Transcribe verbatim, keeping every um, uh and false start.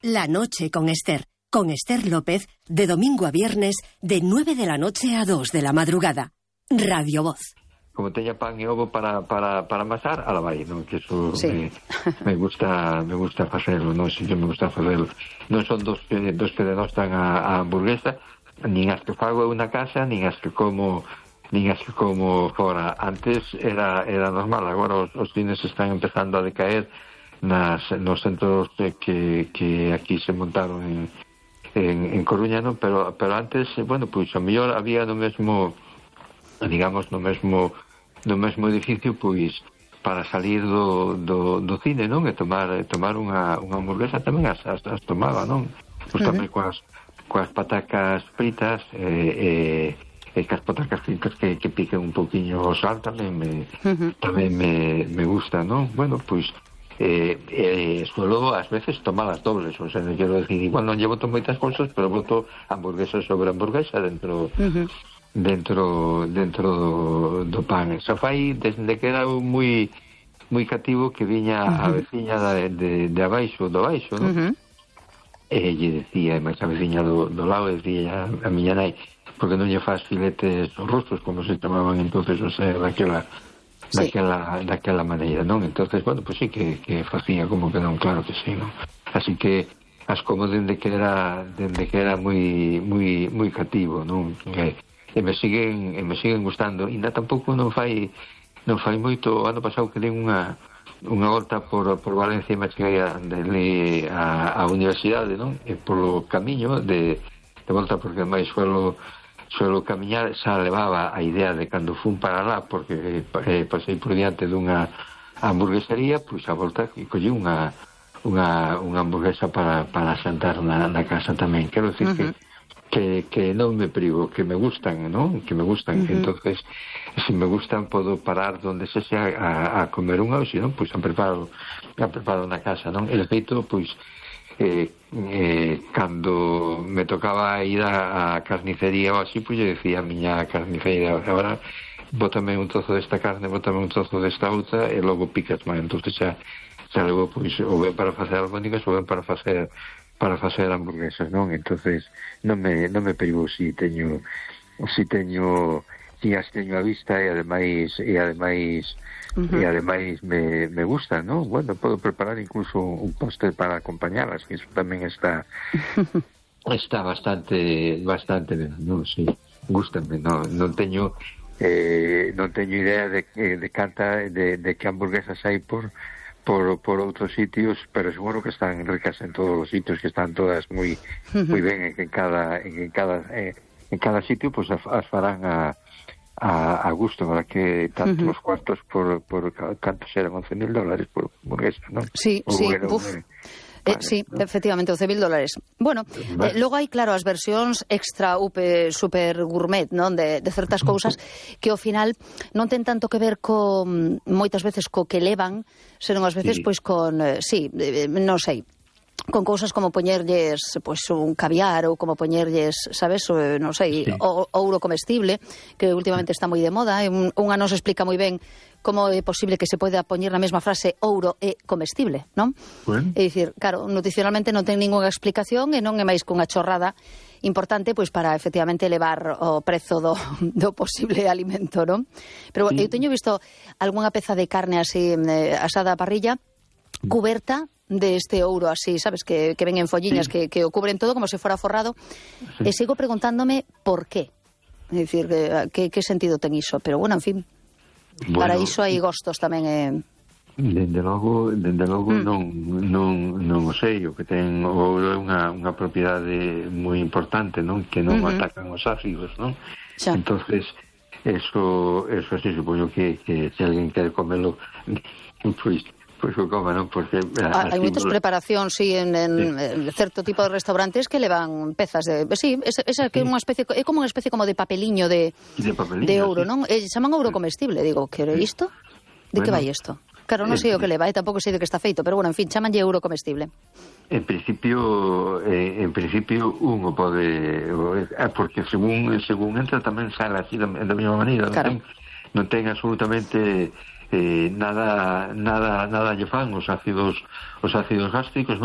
La noche con Esther, con Esther López, de domingo a viernes, de nueve de la noche a dos de la madrugada. Radio Voz. Como teña pan e ovo para, para, para amasar, ala vai, non? Que eso sí. me, me gusta me gusta facelo, non? Si que me gusta facelo. Non son dos que, dos que denostan a, a hamburguesa, nin as que fago eu na casa, nin as que como nin as que como fora. Antes era, era normal, agora os, os cines están empezando a decaer nas, nos centros que, que aquí se montaron en, en, en Coruña, non? Pero, pero antes, bueno, pois a mellor había no mesmo, digamos, no mesmo no mesmo edificio, pois para salir do, do, do cine, non? E tomar, tomar unha, unha hamburguesa tamén as, as, as tomaba, non? Pois uh-huh. tamén coas, coas patacas fritas e, e, e coas patacas fritas que, que piquen un poquinho o sal tamén me, uh-huh. tamén me, me gusta, non? Bueno, pois eh, eh, suelo ás veces tomar as dobles, o sea, non quero decir, igual non llevo moitas cosas, pero boto hamburguesa sobre hamburguesa dentro uh-huh. dentro dentro do, do pan. Eso fai desde que era moi moi cativo que viña uh-huh. a veciña de, de, de abaixo, do baixo, non? Uh-huh. E lle decía, máis a veciña do, do lado, decía a miña nai, porque non lle faz filetes rusos, como se chamaban entonces, o sea, daquela sí. daquela, daquela maneira, non? Entonces, bueno, pues sí que, que facía como que non, claro que sí, non? Así que as como dende que era dende que era moi moi moi cativo, non? E, e me siguen e me siguen gustando. Ainda tampouco non fai non fai moito, o ano pasado que den unha unha volta por, por Valencia e me cheguei a, de, a, a universidade, non? E polo camiño de, de volta, porque máis suelo suelo camiñar, xa levaba a idea de cando fun para lá, porque eh, pasei por diante dunha hamburguesería, pois a volta e collí unha unha, unha hamburguesa para, para xantar na, na casa tamén. Quero dicir uh-huh. que Que, que non me privo, que me gustan, ¿no? Que me gustan, uh-huh. entonces se me gustan podo parar donde se sea a, a comer unha, ou se non, pois a preparo a preparo na casa, non? E de feito, pois eh, eh, cando me tocaba ir a, a carnicería ou así, pois eu decía a miña carnicería, agora bótame un trozo desta carne, bótame un trozo desta outra e logo picas máis, entonces xa, xa logo, pois, ou ben para facer albóndigas ou ben para facer para facer hamburguesas, non? Entonces non me non me privo si teño si teño si as teño a vista e ademais e ademais uh-huh. e ademais me, me gusta, non? Bueno, podo preparar incluso un postre para acompañalas, que iso tamén está está bastante bastante ben, non? Si, gústame, non, non teño eh, non teño idea de, de canta de, de que hamburguesas hai por por por outros sitios, pero seguro que están ricas en todos os sitios, que están todas moi moi ben en cada en cada eh, en cada sitio, pues as, as farán a a, a gusto, para que tanto uh-huh. os cuartos por por cantos eran once mil dólares por hamburguesa, ¿no? Sí, o sí, uf. Un, Eh, vale, sí, ¿no? Efectivamente, once mil dólares. Bueno, vale. eh, logo hai, claro, as versións extra upe, super gourmet, non? De, de certas cousas que ao final non ten tanto que ver con, moitas veces, co que levan, senón ás veces, sí. pois, con, eh, sí, eh, non sei, con cousas como poñerlles, pois, un caviar ou como poñerlles, sabes, o, non sei, sí. o, ouro comestible, que últimamente está moi de moda, e un, unha non se explica moi ben como é posible que se poida poñer na mesma frase ouro e comestible, non? Bueno. É dicir, claro, nutricionalmente non ten ningunha explicación e non é máis que unha chorrada importante pois para efectivamente elevar o prezo do, do posible alimento, non? Pero sí. eu teño visto algunha peza de carne así eh, asada a parrilla cuberta de este ouro así, sabes, que, que ven en folliñas, sí. que, que o cubren todo como se fora forrado, sí. e sigo preguntándome por qué. É dicir, que, que, que sentido ten iso? Pero bueno, en fin. Bueno, para iso hai gostos tamén eh... dende logo, dende logo mm. non, non, non o sei, o que ten o ouro é unha, unha propiedade moi importante, non? Que non uh-huh. atacan os ácidos, non? Xa. Entonces eso, eso sí, supoño que, que se alguén quere comelo pois, pois o coma, non? Porque ah, hai moitas preparacións, sí, en, en, sí. en certo tipo de restaurantes que levan pezas de, sí, esa, esa que é unha especie, é como unha especie como de papeliño de de, papeliño, de ouro, sí. non? E chaman ouro comestible, digo, que é isto? De bueno, que vai isto? Claro, non sei o que leva, e tampouco sei de que está feito, pero bueno, en fin, chamanlle euro comestible. En principio, eh, en principio un o pode, eh, porque según según entra tamén sale así da, da mesma maneira, claro. non, ten, non ten absolutamente eh, nada nada nada lle fan os ácidos os ácidos gástricos.